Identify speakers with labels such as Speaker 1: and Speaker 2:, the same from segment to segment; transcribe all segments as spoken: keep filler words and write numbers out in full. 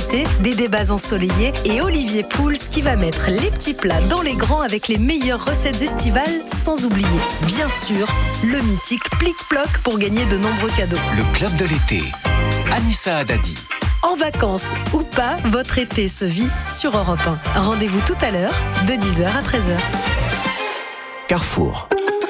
Speaker 1: l'été, des débats ensoleillés et Olivier Pouls qui va mettre les petits plats dans les grands avec les meilleures recettes estivales, sans oublier, bien sûr, le mythique Plic-Ploc pour gagner de nombreux cadeaux.
Speaker 2: Le club de l'été. Anissa Haddadi.
Speaker 1: En vacances ou pas, votre été se vit sur Europe un. Rendez-vous tout à l'heure, de dix heures à treize heures.
Speaker 2: Carrefour.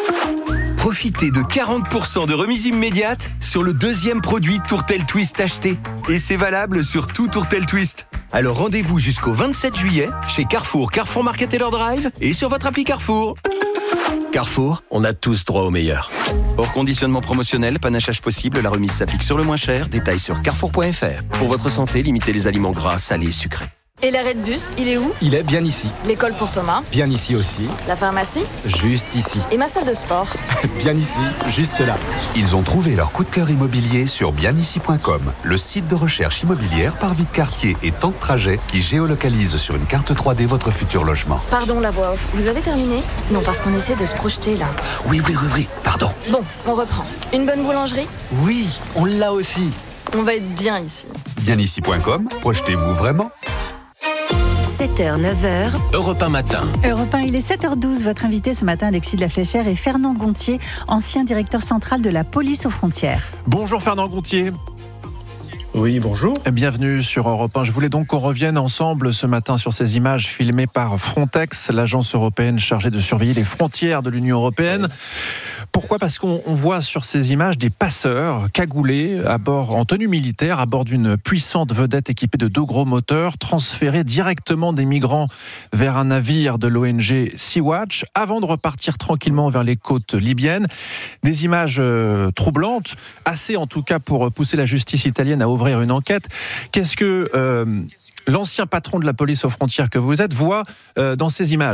Speaker 2: Profitez de quarante pour cent de remise immédiate sur le deuxième produit Tourtel Twist acheté. Et c'est valable sur tout Tourtel Twist. Alors rendez-vous jusqu'au vingt-sept juillet chez Carrefour, Carrefour Market Taylor Drive et sur votre appli Carrefour. Carrefour, on a tous droit au meilleur. Hors conditionnement promotionnel, panachage possible, la remise s'applique sur le moins cher. Détails sur carrefour point f r. Pour votre santé, limitez les aliments gras, salés et sucrés.
Speaker 3: Et l'arrêt de bus, il est où ?
Speaker 4: Il est bien ici.
Speaker 3: L'école pour Thomas ?
Speaker 4: Bien ici aussi.
Speaker 3: La pharmacie ?
Speaker 4: Juste ici.
Speaker 3: Et ma salle de sport ?
Speaker 4: Bien ici, juste là.
Speaker 5: Ils ont trouvé leur coup de cœur immobilier sur bien ici point com, le site de recherche immobilière par vie de quartier et temps de trajet qui géolocalise sur une carte trois D votre futur logement.
Speaker 3: Pardon la voix off, vous avez terminé ? Non, parce qu'on essaie de se projeter là.
Speaker 5: Oui, oui, oui, oui, pardon.
Speaker 3: Bon, on reprend. Une bonne boulangerie ?
Speaker 4: Oui, on l'a aussi.
Speaker 3: On va être bien ici.
Speaker 5: bien ici point com, projetez-vous vraiment ?
Speaker 1: sept heures, neuf heures.
Speaker 2: Europe un matin.
Speaker 6: Europe un, il est sept heures douze. Votre invité ce matin, Alexis de la Fléchère, et Fernand Gontier, ancien directeur central de la police aux frontières.
Speaker 7: Bonjour Fernand Gontier.
Speaker 8: Oui, bonjour.
Speaker 7: Bienvenue sur Europe un. Je voulais donc qu'on revienne ensemble ce matin sur ces images filmées par Frontex, l'agence européenne chargée de surveiller les frontières de l'Union européenne. Pourquoi ? Parce qu'on voit sur ces images des passeurs cagoulés à bord, en tenue militaire, à bord d'une puissante vedette équipée de deux gros moteurs, transférer directement des migrants vers un navire de l'O N G Sea-Watch avant de repartir tranquillement vers les côtes libyennes. Des images euh, troublantes, assez en tout cas pour pousser la justice italienne à ouvrir une enquête. Qu'est-ce que euh, l'ancien patron de la police aux frontières que vous êtes voit euh, dans ces images ?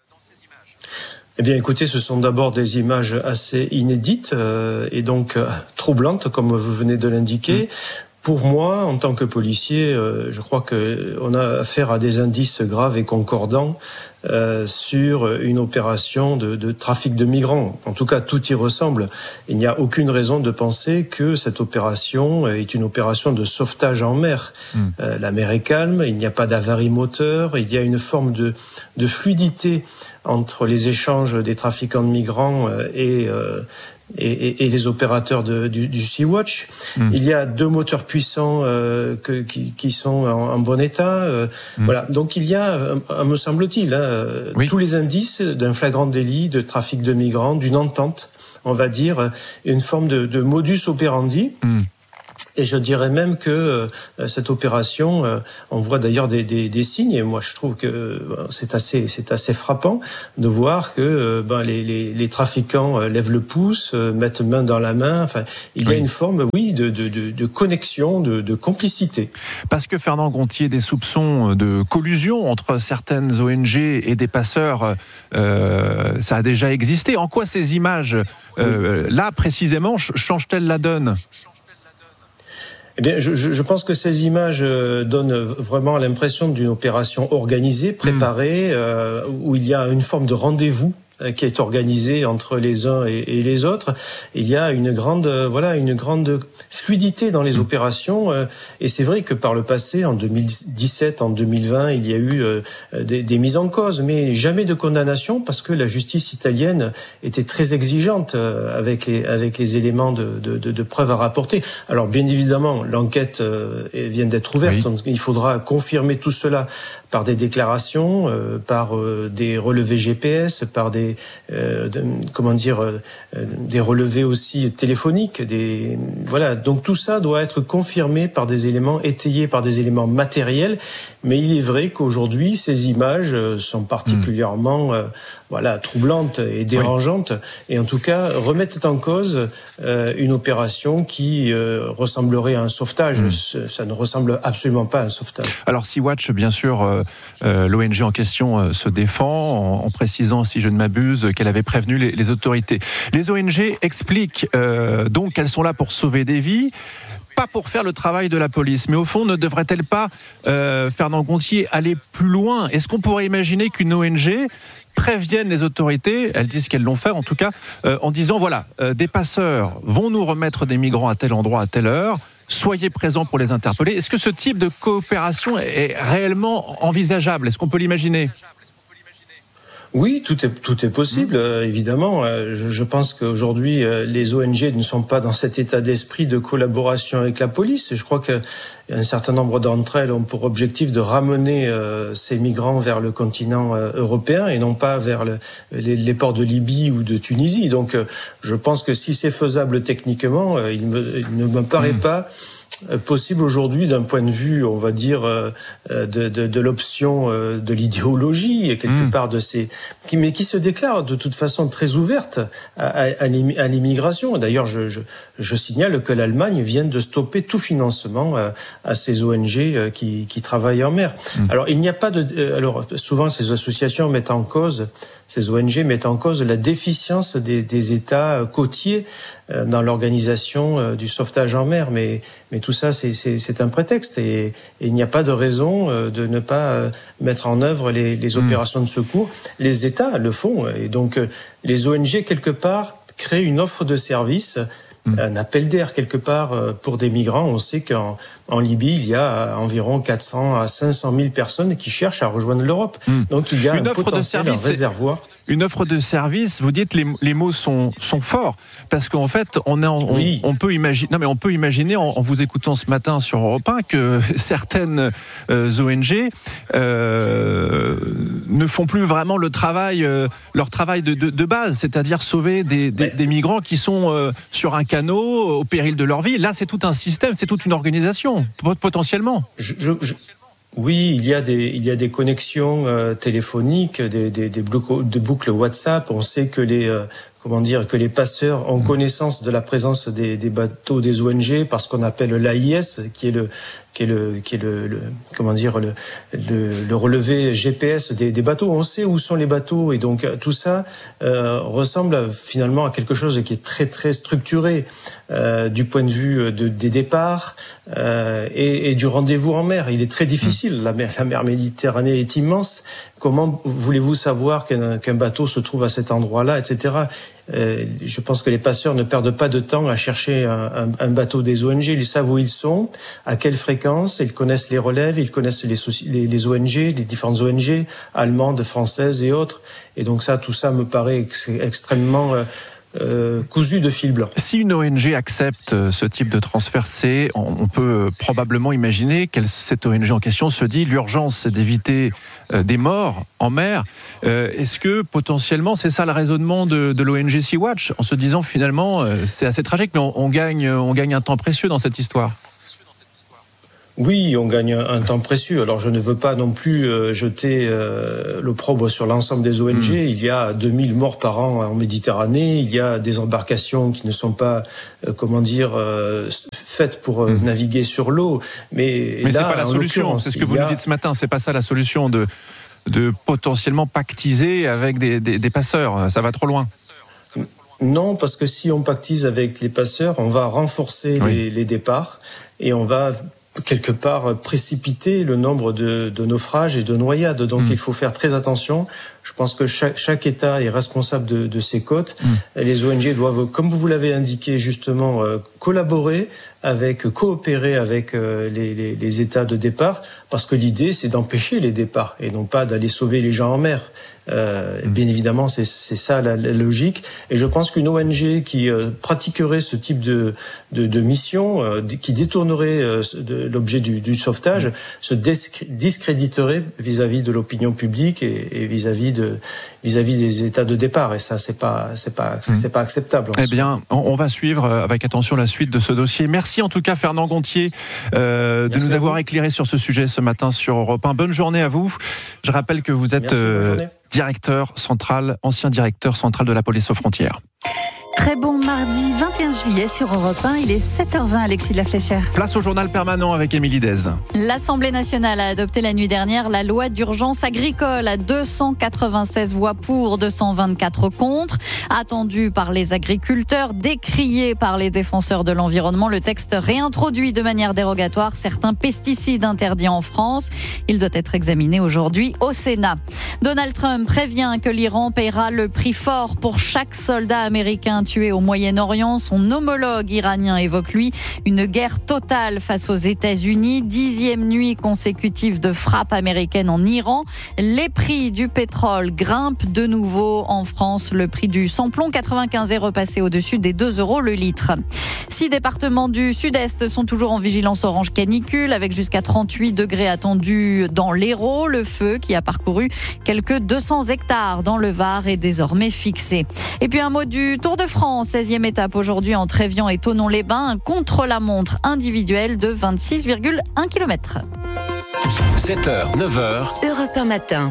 Speaker 8: Eh bien, écoutez, ce sont d'abord des images assez inédites euh, et donc euh, troublantes, comme vous venez de l'indiquer. Mmh. Pour moi, en tant que policier, euh, je crois que on a affaire à des indices graves et concordants euh, sur une opération de, de trafic de migrants. En tout cas, tout y ressemble. Il n'y a aucune raison de penser que cette opération est une opération de sauvetage en mer. Mmh. Euh, la mer est calme, il n'y a pas d'avarie moteur, il y a une forme de, de fluidité entre les échanges des trafiquants de migrants et euh, Et, et, et les opérateurs de, du, du Sea-Watch. Mmh. Il y a deux moteurs puissants euh, que, qui, qui sont en, en bon état. Euh, mmh. Voilà. Donc il y a, euh, me semble-t-il, hein, oui. tous les indices d'un flagrant délit de trafic de migrants, d'une entente, on va dire, une forme de, de modus operandi. Mmh. Et je dirais même que euh, cette opération, euh, on voit d'ailleurs des, des, des signes. Et moi, je trouve que euh, c'est assez, c'est assez frappant de voir que euh, ben, les, les, les trafiquants euh, lèvent le pouce, euh, mettent main dans la main. Enfin, il y a oui. une forme, oui, de, de, de, de connexion, de, de complicité.
Speaker 7: Parce que Fernand Gontier, des soupçons de collusion entre certaines O N G et des passeurs, euh, ça a déjà existé. En quoi ces images, euh, oui. là précisément, changent-elles la donne ?
Speaker 8: Eh bien, je, je pense que ces images donnent vraiment l'impression d'une opération organisée, préparée, mmh. euh, où il y a une forme de rendez-vous qui est organisé entre les uns et, et les autres. Il y a une grande, euh, voilà, une grande fluidité dans les opérations. Euh, et c'est vrai que par le passé, en deux mille dix-sept, en deux mille vingt, il y a eu euh, des, des mises en cause, mais jamais de condamnation parce que la justice italienne était très exigeante euh, avec les avec les éléments de, de, de, de preuves à rapporter. Alors bien évidemment, l'enquête euh, vient d'être ouverte, oui. donc il faudra confirmer tout cela par des déclarations, euh, par euh, des relevés G P S, par des euh, de, comment dire euh, des relevés aussi téléphoniques, des voilà. Donc tout ça doit être confirmé par des éléments étayés par des éléments matériels. Mais il est vrai qu'aujourd'hui ces images sont particulièrement mmh. euh, voilà troublantes et dérangeantes oui. et en tout cas remettent en cause euh, une opération qui euh, ressemblerait à un sauvetage. Mmh. Ça ne ressemble absolument pas à un sauvetage.
Speaker 7: Alors Sea-Watch, bien sûr, euh, euh, l'O N G en question euh, se défend en, en précisant, si je ne m'abuse, qu'elle avait prévenu les, les autorités. Les O N G expliquent euh, donc qu'elles sont là pour sauver des vies, pas pour faire le travail de la police. Mais au fond, ne devrait-elle pas, euh, Fernand Gontier, aller plus loin ? Est-ce qu'on pourrait imaginer qu'une O N G préviennent les autorités, elles disent qu'elles l'ont fait en tout cas, euh, en disant voilà, euh, des passeurs vont nous remettre des migrants à tel endroit, à telle heure, soyez présents pour les interpeller. Est-ce que ce type de coopération est réellement envisageable ? Est-ce qu'on peut l'imaginer ?
Speaker 8: Oui, tout est tout est possible, euh, évidemment. Euh, je, je pense qu'aujourd'hui, euh, les O N G ne sont pas dans cet état d'esprit de collaboration avec la police. Je crois qu'un certain nombre d'entre elles ont pour objectif de ramener euh, ces migrants vers le continent euh, européen et non pas vers le, les, les ports de Libye ou de Tunisie. Donc, euh, je pense que si c'est faisable techniquement, euh, il, me, il ne me paraît mmh. pas possible aujourd'hui d'un point de vue, on va dire, euh, de, de, de l'option euh, de l'idéologie et quelque mmh. part de ces, qui, mais qui se déclare de toute façon très ouverte à, à, à l'immigration. D'ailleurs, je, je, je signale que l'Allemagne vient de stopper tout financement à, à ces O N G qui, qui travaillent en mer. Mmh. Alors, il n'y a pas de, alors souvent ces associations mettent en cause, ces O N G mettent en cause la déficience des, des États côtiers dans l'organisation du sauvetage en mer, mais mais tout ça c'est c'est, c'est un prétexte et, et il n'y a pas de raison de ne pas mettre en œuvre les, les opérations de secours. Les États le font et donc les O N G quelque part créent une offre de service, mmh. un appel d'air quelque part pour des migrants. On sait qu'en en Libye, il y a environ quatre cents à cinq cent mille personnes qui cherchent à rejoindre l'Europe. Mmh. Donc il y a une un offre potentiel, de service, un réservoir.
Speaker 7: Une offre de service, vous dites les, les mots sont, sont forts parce qu'en fait on, est en, on, oui. on peut imaginer, non mais on peut imaginer en, en vous écoutant ce matin sur Europe un que certaines euh, O N G euh, ne font plus vraiment le travail, euh, leur travail de, de, de base, c'est-à-dire sauver des, des, des migrants qui sont euh, sur un canot au péril de leur vie. Là, c'est tout un système, c'est toute une organisation potentiellement.
Speaker 8: Je, je, je... Oui, il y a des il y a des connexions euh, téléphoniques, des des des boucles, des boucles WhatsApp. On sait que les euh, comment dire que les passeurs ont connaissance de la présence des des bateaux des O N G parce qu'on appelle l'A I S, qui est le qui est le qui est le, le comment dire le, le le relevé G P S des des bateaux. On sait où sont les bateaux et donc tout ça euh, ressemble finalement à quelque chose qui est très très structuré euh, du point de vue de des départs euh, et, et du rendez-vous en mer. Il est très difficile. La mer la mer Méditerranée est immense. Comment voulez-vous savoir qu'un, qu'un bateau se trouve à cet endroit-là, et cetera. Euh, je pense que les passeurs ne perdent pas de temps à chercher un, un, un bateau des O N G. Ils savent où ils sont, à quelle fréquence, ils connaissent les relèves, ils connaissent les, les, les O N G, les différentes O N G, allemandes, françaises et autres. Et donc ça, tout ça me paraît ex- extrêmement... Euh, Euh, cousu de fil blanc.
Speaker 7: Si une O N G accepte ce type de transfert, c'est, on peut probablement imaginer que cette O N G en question se dit l'urgence c'est d'éviter euh, des morts en mer. Euh, est-ce que potentiellement c'est ça le raisonnement de, de l'O N G Sea-Watch en se disant finalement euh, c'est assez tragique mais on, on gagne, on gagne un temps précieux dans cette histoire?
Speaker 8: Oui, on gagne un temps précieux. Alors, je ne veux pas non plus euh, jeter euh, l'opprobre sur l'ensemble des O N G. Mmh. Il y a deux mille morts par an en Méditerranée. Il y a des embarcations qui ne sont pas, euh, comment dire, euh, faites pour euh, mmh. naviguer sur l'eau. Mais,
Speaker 7: Mais
Speaker 8: là,
Speaker 7: c'est pas la solution. C'est ce que vous a... nous dites ce matin. C'est pas ça la solution de de potentiellement pactiser avec des, des, des passeurs. Ça va trop loin.
Speaker 8: Non, parce que si on pactise avec les passeurs, on va renforcer oui. les, les départs et on va quelque part précipiter le nombre de, de naufrages et de noyades. Donc mmh. il faut faire très attention. Je pense que chaque, chaque État est responsable de, de ses côtes. Mmh. Et les O N G doivent, comme vous l'avez indiqué justement, euh, collaborer avec, coopérer avec euh, les, les, les États de départ, parce que l'idée c'est d'empêcher les départs et non pas d'aller sauver les gens en mer. Euh, mmh. Bien évidemment, c'est, c'est ça la, la logique. Et je pense qu'une O N G qui euh, pratiquerait ce type de, de, de mission, euh, qui détournerait euh, de l'objet du, du sauvetage, mmh. se discréditerait vis-à-vis de l'opinion publique et, et vis-à-vis de vis-à-vis des États de départ. Et ça, c'est pas, c'est pas, mmh. c'est pas acceptable.
Speaker 7: Eh bien, on va suivre avec attention la suite de ce dossier. Merci en tout cas, Fernand Gontier, euh, de nous avoir éclairé sur ce sujet ce matin sur Europe un. Bonne journée à vous. Je rappelle que vous êtes euh, directeur central, ancien directeur central de la police aux frontières.
Speaker 6: Très bon mardi vingt et un juillet sur Europe un, il est sept heures vingt, Alexis de la Fléchère.
Speaker 7: Place au journal permanent avec Émilie Dez.
Speaker 9: L'Assemblée nationale a adopté la nuit dernière la loi d'urgence agricole à deux cent quatre-vingt-seize voix pour, deux cent vingt-quatre contre. Attendu par les agriculteurs, décrié par les défenseurs de l'environnement, le texte réintroduit de manière dérogatoire certains pesticides interdits en France. Il doit être examiné aujourd'hui au Sénat. Donald Trump prévient que l'Iran paiera le prix fort pour chaque soldat américain tués au Moyen-Orient. Son homologue iranien évoque, lui, une guerre totale face aux États-Unis. Dixième nuit consécutive de frappe américaine en Iran. Les prix du pétrole grimpent de nouveau en France. Le prix du samplon quatre-vingt-quinze est repassé au-dessus des deux euros le litre. Six départements du sud-est sont toujours en vigilance orange canicule avec jusqu'à trente-huit degrés attendus dans l'Hérault. Le feu qui a parcouru quelques deux cents hectares dans le Var est désormais fixé. Et puis un mot du Tour de France, seizième étape aujourd'hui entre Évian et Thonon-les-Bains, un contre-la-montre individuel de vingt-six virgule un kilomètres.
Speaker 10: sept heures, neuf heures.
Speaker 1: Europe un matin.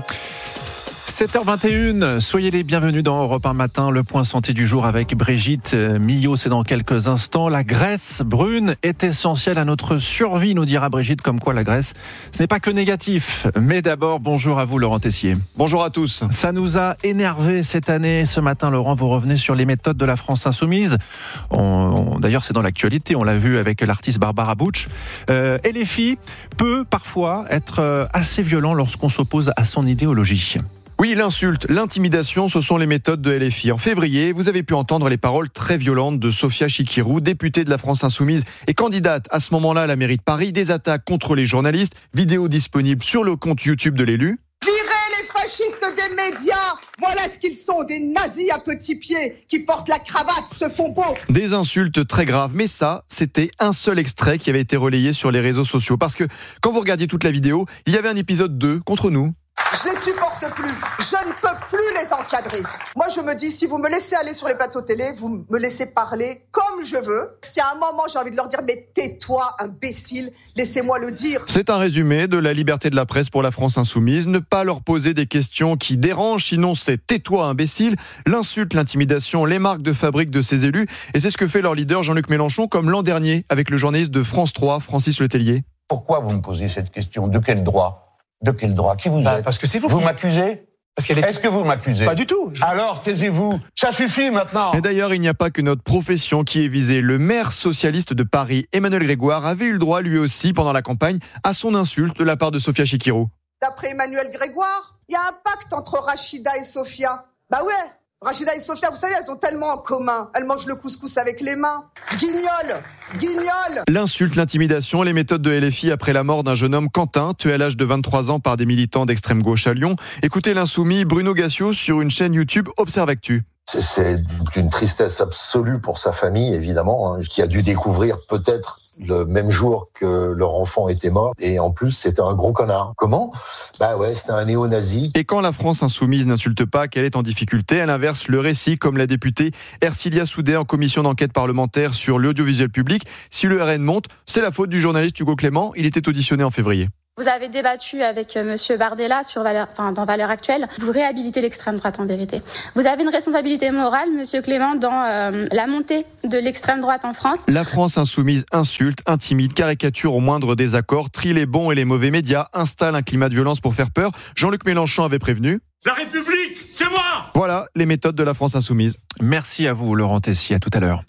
Speaker 7: sept heures vingt et une, soyez les bienvenus dans Europe un matin, le point santé du jour avec Brigitte Millot, c'est dans quelques instants. La graisse brune est essentielle à notre survie, nous dira Brigitte, comme quoi la graisse, ce n'est pas que négatif. Mais d'abord, bonjour à vous Laurent Tessier.
Speaker 11: Bonjour à tous.
Speaker 7: Ça nous a énervé cette année. Ce matin, Laurent, vous revenez sur les méthodes de la France insoumise. On, on, d'ailleurs, c'est dans l'actualité, on l'a vu avec l'artiste Barbara Butch. Euh, et les filles peut parfois être assez violent lorsqu'on s'oppose à son idéologie.
Speaker 11: Oui, l'insulte, l'intimidation, ce sont les méthodes de L F I. En février, vous avez pu entendre les paroles très violentes de Sophia Chikirou, députée de la France Insoumise et candidate à ce moment-là à la mairie de Paris. Des attaques contre les journalistes, vidéo disponible sur le compte YouTube de l'élu.
Speaker 12: Virez les fascistes des médias. Voilà ce qu'ils sont, des nazis à petits pieds qui portent la cravate, se font beaux.
Speaker 11: Des insultes très graves, mais ça, c'était un seul extrait qui avait été relayé sur les réseaux sociaux. Parce que quand vous regardiez toute la vidéo, il y avait un épisode deux contre nous.
Speaker 12: Je les supporte plus, je ne peux plus les encadrer. Moi je me dis, si vous me laissez aller sur les plateaux télé, vous me laissez parler comme je veux. Si à un moment j'ai envie de leur dire, mais tais-toi imbécile, laissez-moi le dire.
Speaker 11: C'est un résumé de la liberté de la presse pour la France Insoumise. Ne pas leur poser des questions qui dérangent, sinon c'est tais-toi imbécile. L'insulte, l'intimidation, les marques de fabrique de ces élus. Et c'est ce que fait leur leader Jean-Luc Mélenchon, comme l'an dernier avec le journaliste de France trois, Francis Letellier.
Speaker 13: Pourquoi vous me posez cette question ? De quel droit ? De quel droit ? Qui vous
Speaker 14: bah,
Speaker 13: êtes ?
Speaker 14: Parce que c'est vous.
Speaker 13: Vous
Speaker 14: qui...
Speaker 13: m'accusez ?
Speaker 14: Parce qu'elle est...
Speaker 13: Est-ce que vous m'accusez ?
Speaker 14: Pas du tout. Je...
Speaker 13: Alors, taisez-vous. Ça suffit maintenant.
Speaker 11: Et d'ailleurs, il n'y a pas que notre profession qui est visée. Le maire socialiste de Paris, Emmanuel Grégoire, avait eu le droit, lui aussi, pendant la campagne, à son insulte de la part de Sophia Chikirou.
Speaker 12: D'après Emmanuel Grégoire, il y a un pacte entre Rachida et Sophia. Bah ouais, Rachida et Sophia, vous savez, elles ont tellement en commun. Elles mangent le couscous avec les mains. Guignol, guignol.
Speaker 11: L'insulte, l'intimidation, les méthodes de L F I après la mort d'un jeune homme, Quentin, tué à l'âge de vingt-trois ans par des militants d'extrême gauche à Lyon. Écoutez l'insoumis Bruno Gassio sur une chaîne YouTube Observe Actu.
Speaker 15: C'est une tristesse absolue pour sa famille, évidemment, hein, qui a dû découvrir peut-être le même jour que leur enfant était mort. Et en plus, c'était un gros connard. Comment ? Bah ouais, c'était un néo-nazi.
Speaker 11: Et quand la France insoumise n'insulte pas, qu'elle est en difficulté, elle inverse le récit, comme la députée Ercilia Soudet en commission d'enquête parlementaire sur l'audiovisuel public. Si le R N monte, c'est la faute du journaliste Hugo Clément. Il était auditionné en février.
Speaker 16: Vous avez débattu avec Monsieur Bardella sur Valeurs, enfin, dans Valeurs Actuelles. Vous réhabilitez l'extrême droite en vérité. Vous avez une responsabilité morale, Monsieur Clément, dans euh, la montée de l'extrême droite en France.
Speaker 11: La France insoumise insulte, intimide, caricature au moindre désaccord, trie les bons et les mauvais médias, installe un climat de violence pour faire peur. Jean-Luc Mélenchon avait prévenu.
Speaker 17: La République, c'est moi !
Speaker 11: Voilà les méthodes de la France insoumise.
Speaker 7: Merci à vous Laurent Tessier, à tout à l'heure.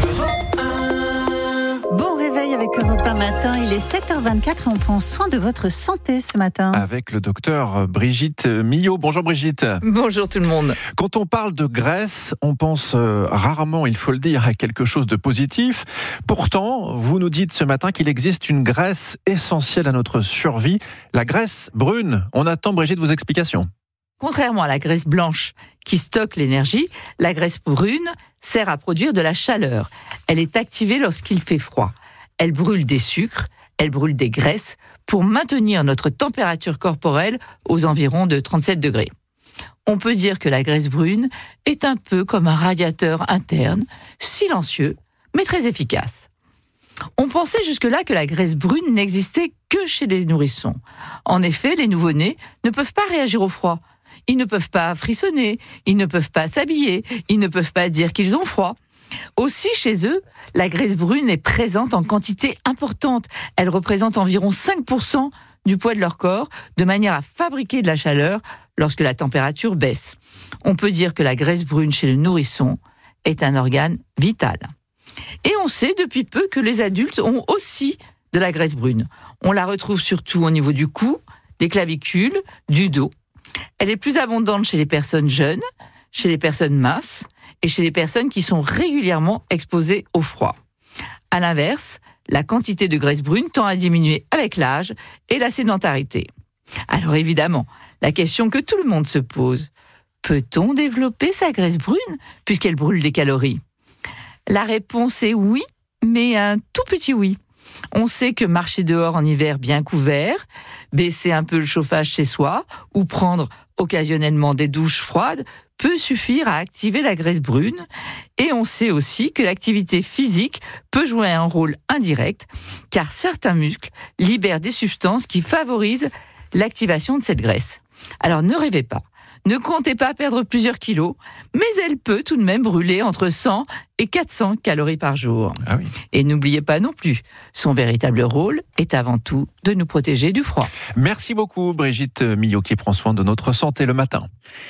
Speaker 6: Bon réveil avec Europe un matin, il est sept heures vingt-quatre et on prend soin de votre santé ce matin.
Speaker 7: Avec le docteur Brigitte Millot. Bonjour Brigitte.
Speaker 18: Bonjour tout le monde.
Speaker 7: Quand on parle de graisse, on pense rarement, il faut le dire, à quelque chose de positif. Pourtant, vous nous dites ce matin qu'il existe une graisse essentielle à notre survie, la graisse brune. On attend Brigitte vos explications.
Speaker 18: Contrairement à la graisse blanche qui stocke l'énergie, la graisse brune sert à produire de la chaleur. Elle est activée lorsqu'il fait froid. Elle brûle des sucres, elle brûle des graisses pour maintenir notre température corporelle aux environs de trente-sept degrés. On peut dire que la graisse brune est un peu comme un radiateur interne, silencieux, mais très efficace. On pensait jusque-là que la graisse brune n'existait que chez les nourrissons. En effet, les nouveau-nés ne peuvent pas réagir au froid. Ils ne peuvent pas frissonner, ils ne peuvent pas s'habiller, ils ne peuvent pas dire qu'ils ont froid. Aussi, chez eux, la graisse brune est présente en quantité importante. Elle représente environ cinq pour cent du poids de leur corps, de manière à fabriquer de la chaleur lorsque la température baisse. On peut dire que la graisse brune chez le nourrisson est un organe vital. Et on sait depuis peu que les adultes ont aussi de la graisse brune. On la retrouve surtout au niveau du cou, des clavicules, du dos. Elle est plus abondante chez les personnes jeunes, chez les personnes minces et chez les personnes qui sont régulièrement exposées au froid. À l'inverse, la quantité de graisse brune tend à diminuer avec l'âge et la sédentarité. Alors évidemment, la question que tout le monde se pose, peut-on développer sa graisse brune puisqu'elle brûle des calories ? La réponse est oui, mais un tout petit oui. On sait que marcher dehors en hiver bien couvert, baisser un peu le chauffage chez soi ou prendre occasionnellement des douches froides peut suffire à activer la graisse brune. Et on sait aussi que l'activité physique peut jouer un rôle indirect, car certains muscles libèrent des substances qui favorisent l'activation de cette graisse. Alors ne rêvez pas, ne comptez pas perdre plusieurs kilos, mais elle peut tout de même brûler entre cent et quatre cents calories par jour.
Speaker 7: Ah oui.
Speaker 18: Et n'oubliez pas non plus, son véritable rôle est avant tout de nous protéger du froid.
Speaker 7: Merci beaucoup Brigitte Millot qui prend soin de notre santé le matin.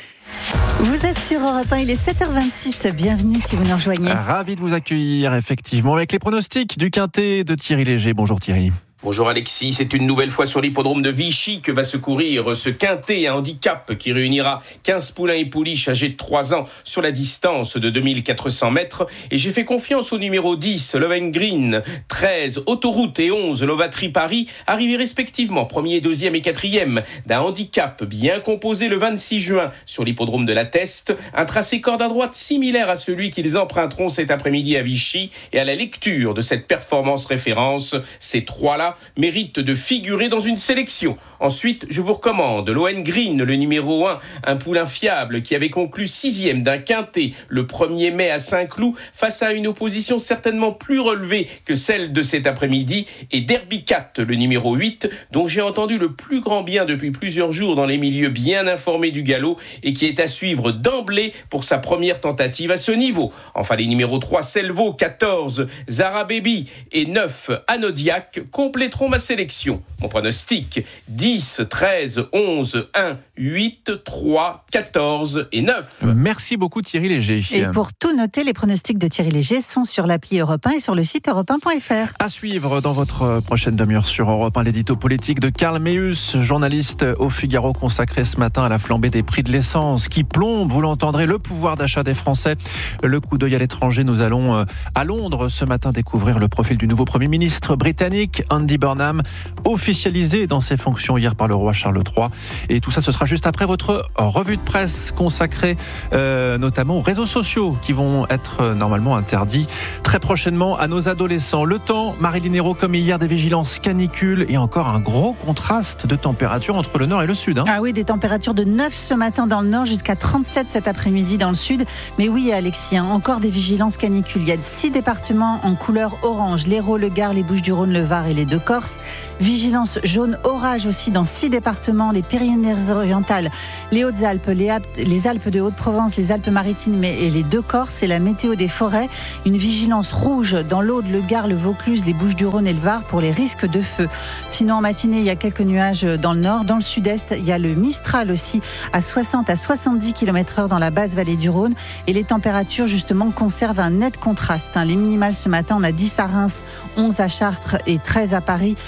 Speaker 6: Vous êtes sur Europe un, il est sept heures vingt-six, bienvenue si vous nous rejoignez.
Speaker 7: Ravi de vous accueillir effectivement avec les pronostics du Quintet de Thierry Léger. Bonjour Thierry.
Speaker 14: Bonjour Alexis, c'est une nouvelle fois sur l'hippodrome de Vichy que va se courir ce quintet à handicap qui réunira quinze poulains et pouliches âgés de trois ans sur la distance de deux mille quatre cents mètres. Et j'ai fait confiance au numéro dix, Love Green, treize, Autoroute et onze, Lovatry Paris, arrivés respectivement premier, deuxième et quatrième d'un handicap bien composé le vingt-six juin sur l'hippodrome de la Teste. Un tracé corde à droite similaire à celui qu'ils emprunteront cet après-midi à Vichy. Et à la lecture de cette performance référence, ces trois-là mérite de figurer dans une sélection. Ensuite, je vous recommande Love Green, le numéro un, un poulain fiable qui avait conclu sixième d'un quintet le premier mai à Saint-Cloud face à une opposition certainement plus relevée que celle de cet après-midi, et Derby Cat, le numéro huit, dont j'ai entendu le plus grand bien depuis plusieurs jours dans les milieux bien informés du galop et qui est à suivre d'emblée pour sa première tentative à ce niveau. Enfin, les numéros trois, Selvo, quatorze, Zara Baby et neuf, Anodiac, compléteront ma sélection. Mon pronostic, dix, treize, onze, un, huit, trois, quatorze et neuf.
Speaker 7: Merci beaucoup Thierry Léger.
Speaker 6: Et pour tout noter, les pronostics de Thierry Léger sont sur l'appli Europe un et sur le site europe un point f r.
Speaker 7: À suivre dans votre prochaine demi-heure sur Europe un, l'édito politique de Karl Meus, journaliste au Figaro consacré ce matin à la flambée des prix de l'essence qui plombe, vous l'entendrez, le pouvoir d'achat des Français. Le coup d'œil à l'étranger, nous allons à Londres ce matin découvrir le profil du nouveau Premier ministre britannique, Andy Burnham, officialisé dans ses fonctions hier par le roi Charles trois. Et tout ça, ce sera juste après votre revue de presse consacrée euh, notamment aux réseaux sociaux qui vont être euh, normalement interdits très prochainement à nos adolescents. Le temps, Marilyn Hérault, comme hier, des vigilances canicules et encore un gros contraste de température entre le nord et le sud. Hein.
Speaker 6: Ah oui, des températures de neuf ce matin dans le nord jusqu'à trente-sept cet après-midi dans le sud. Mais oui, Alexis, hein, encore des vigilances canicules. Il y a six départements en couleur orange, l'Hérault, le Gard, les Bouches-du-Rhône, le Var et les Deux-Corses. Vigilance jaune orage aussi dans six départements, les Pyrénées-Orientales, les Hautes-Alpes, les Alpes, les Alpes de Haute-Provence, les Alpes-Maritimes et les Deux-Corses. Et la météo des forêts, une vigilance rouge dans l'Aude, le Gard, le Vaucluse, les Bouches-du-Rhône et le Var pour les risques de feu. Sinon, en matinée, il y a quelques nuages dans le nord. Dans le sud-est, il y a le Mistral aussi à soixante à soixante-dix kilomètres heure dans la basse vallée du Rhône. Et les températures, justement, conservent un net contraste. Les minimales ce matin, on a dix à Reims, onze à Chartres et treize à Paris.